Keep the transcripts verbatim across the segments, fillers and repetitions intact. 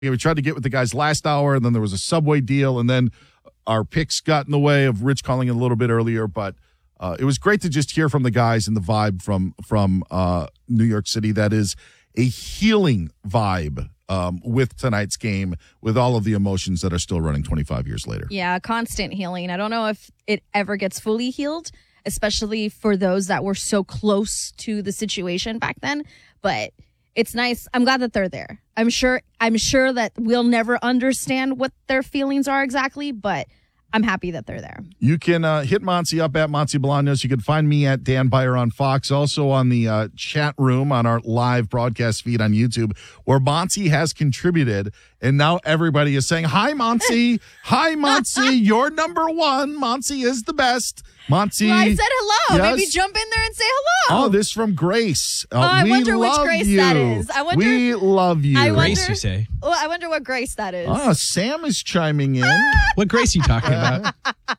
You know, we tried to get with the guys last hour, and then there was a Subway deal, and then our picks got in the way of Rich calling in a little bit earlier. But uh, it was great to just hear from the guys and the vibe from from uh, New York City. That is a healing vibe um, with tonight's game, with all of the emotions that are still running twenty-five years later. Yeah, constant healing. I don't know if it ever gets fully healed, especially for those that were so close to the situation back then. But it's nice. I'm glad that they're there. I'm sure I'm sure that we'll never understand what their feelings are exactly, but I'm happy that they're there. You can uh, hit Monty up at Monty Bolaños. You can find me at Dan Beyer on Fox, also on the uh, chat room on our live broadcast feed on YouTube, where Monty has contributed, and now everybody is saying, hi, Monty. Hi, Monty. You're number one. Monty is the best. Monty. Well, I said hello. Yes. Maybe jump in there and say hello. Oh, this from Grace. Uh, oh, I we wonder which love Grace you. that is. I wonder. We love you. I wonder, Grace, you say? Well, I wonder what Grace that is. Oh, Sam is chiming in. What Grace are you talking about?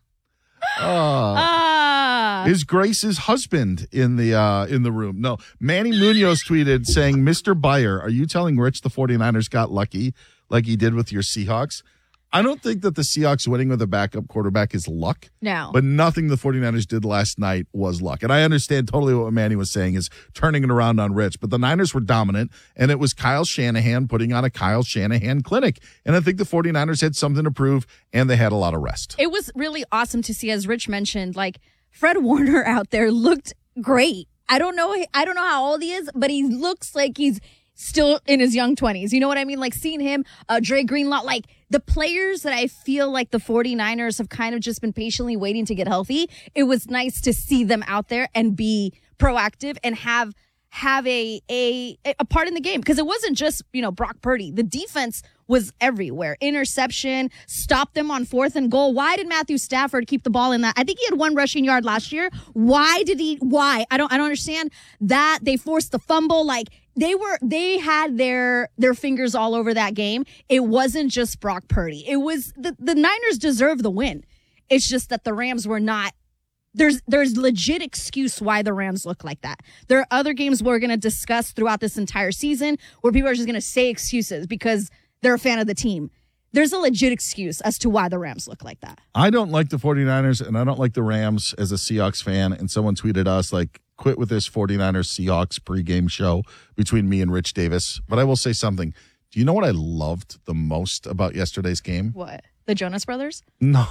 Oh. Ah. Is Grace's husband in the uh, in the room? No. Manny Munoz tweeted saying, Mister Beyer, are you telling Rich the 49ers got lucky like he did with your Seahawks? I don't think that the Seahawks winning with a backup quarterback is luck. No. But nothing the 49ers did last night was luck. And I understand totally what Manny was saying is turning it around on Rich. But the Niners were dominant, and it was Kyle Shanahan putting on a Kyle Shanahan clinic. And I think the 49ers had something to prove, and they had a lot of rest. It was really awesome to see, as Rich mentioned, like Fred Warner out there looked great. I don't know. I don't know how old he is, but he looks like he's still in his young twenties. You know what I mean? Like seeing him, uh, Dre Greenlaw, like the players that I feel like the 49ers have kind of just been patiently waiting to get healthy. It was nice to see them out there and be proactive and have have a a a part in the game, because it wasn't just, you know, Brock Purdy. The defense was everywhere. Interception, stopped them on fourth and goal. Why did Matthew Stafford keep the ball in that? I think he had one rushing yard last year. Why did he? Why? I don't. I don't understand that. They forced the fumble. Like they were. They had their their fingers all over that game. It wasn't just Brock Purdy. It was the the Niners deserve the win. It's just that the Rams were not. There's there's legit excuse why the Rams look like that. There are other games we're going to discuss throughout this entire season where people are just going to say excuses because they're a fan of the team. There's a legit excuse as to why the Rams look like that. I don't like the 49ers, and I don't like the Rams as a Seahawks fan. And someone tweeted us, like, quit with this 49ers Seahawks pregame show between me and Rich Davis. But I will say something. Do you know what I loved the most about yesterday's game? What? The Jonas Brothers? No.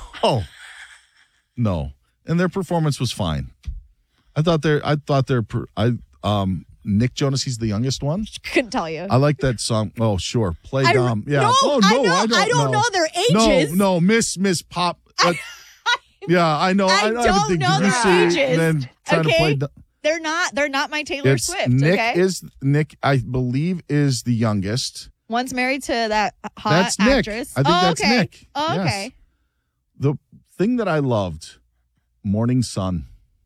No. And their performance was fine. I thought they're, I thought they're, I, um, Nick Jonas, he's the youngest one. Couldn't tell you. I like that song. Oh, sure. Play I, Dom. Yeah. No, oh, no, I, know, I don't, I don't know. know their ages. No, no, Miss, Miss Pop. Uh, yeah, I know. I, I, don't I would think know their Debussy, ages. And then trying okay. to play. They're not, they're not my Taylor It's Swift. Nick okay. is, Nick, I believe, is the youngest. One's married to that hot That's Nick. actress. I think oh, that's okay. Nick. Oh, Yes. okay. The thing that I loved, Morning Sun,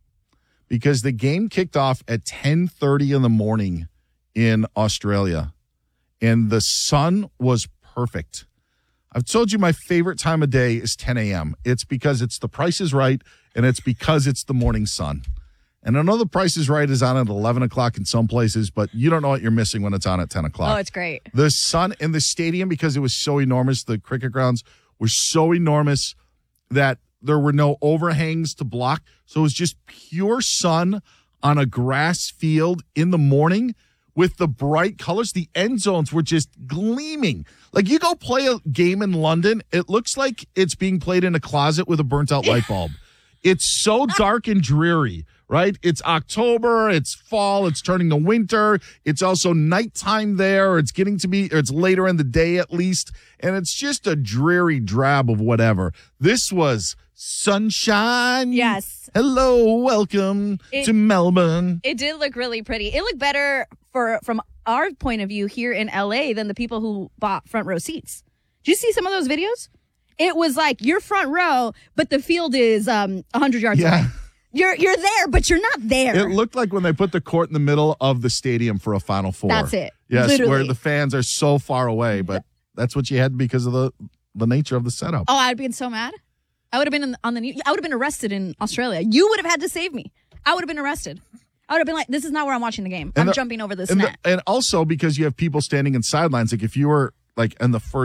because the game kicked off at ten thirty in the morning in Australia, and the sun was perfect. I've told you my favorite time of day is ten a.m. It's because it's The Price is Right, and it's because it's the morning sun. And I know The Price is Right is on at eleven o'clock in some places, but you don't know what you're missing when it's on at ten o'clock. Oh, it's great. The sun in the stadium, because it was so enormous, the cricket grounds were so enormous that there were no overhangs to block. So it was just pure sun on a grass field in the morning with the bright colors. The end zones were just gleaming. Like you go play a game in London, it looks like it's being played in a closet with a burnt out light bulb. It's so dark and dreary, right? It's October, it's fall, it's turning to winter. It's also nighttime there. It's getting to be, or it's later in the day at least. And it's just a dreary drab of whatever. This was sunshine. Yes. Hello, welcome it, to Melbourne. It did look really pretty. It looked better for from our point of view here in L A than the people who bought front row seats. Did you see some of those videos? It was like you're front row, but the field is um one hundred yards Yeah. away. You're you're there, but you're not there. It looked like when they put the court in the middle of the stadium for a Final Four. That's it. Yes, Literally. where the fans are so far away, but that's what you had because of the, the nature of the setup. Oh, I'd been so mad. I would have been in, on the news. I would have been arrested in Australia. You would have had to save me. I would have been arrested. I would have been like, this is not where I'm watching the game. And I'm the, jumping over this and, net. the, and also because you have people standing in sidelines, like if you were like in the first